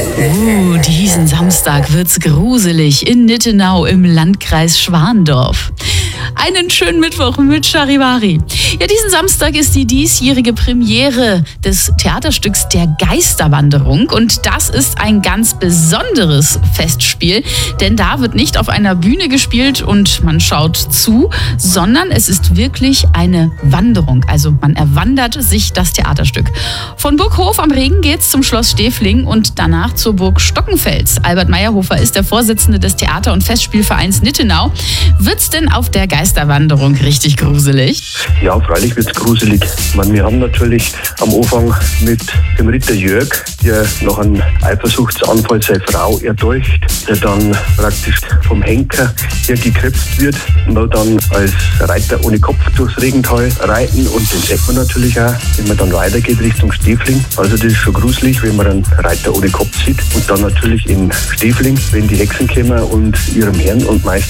Diesen Samstag wird's gruselig in Nittenau im Landkreis Schwandorf. Einen schönen Mittwoch mit Charivari. Ja, diesen Samstag ist die diesjährige Premiere des Theaterstücks Der Geisterwanderung. Und das ist ein ganz besonderes Festspiel, denn da wird nicht auf einer Bühne gespielt und man schaut zu, sondern es ist wirklich eine Wanderung. Also man erwandert sich das Theaterstück. Von Burghof am Regen geht's zum Schloss Stefling und danach zur Burg Stockenfels. Albert Meyerhofer ist der Vorsitzende des Theater- und Festspielvereins Nittenau. Wird's denn auf der Geisterwanderung richtig gruselig? Ja, freilich wird's gruselig. Wir haben natürlich am Anfang mit dem Ritter Jörg, der nach einem Eifersuchtsanfall seine Frau erdolcht, der dann praktisch vom Henker her geköpft wird und dann als Reiter ohne Kopf durchs Regental reiten, und den sieht man natürlich auch, wenn man dann weitergeht Richtung Stefling. Also das ist schon gruselig, wenn man einen Reiter ohne Kopf sieht, und dann natürlich in Stefling, wenn die Hexen kommen und ihrem Herrn und Meister